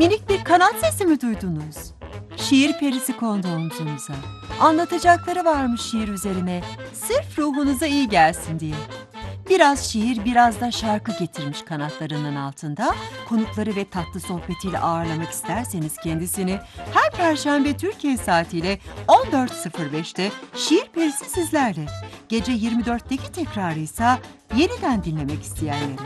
Minik bir kanat sesi mi duydunuz? Şiir perisi kondu omzunuza. Anlatacakları varmış şiir üzerine, sırf ruhunuza iyi gelsin diye. Biraz şiir, biraz da şarkı getirmiş kanatlarının altında. Konukları ve tatlı sohbetiyle ağırlamak isterseniz kendisini her Perşembe Türkiye saatiyle 14.05'te Şiir Perisi sizlerle. Gece 24'teki tekrarı ise yeniden dinlemek isteyenlere.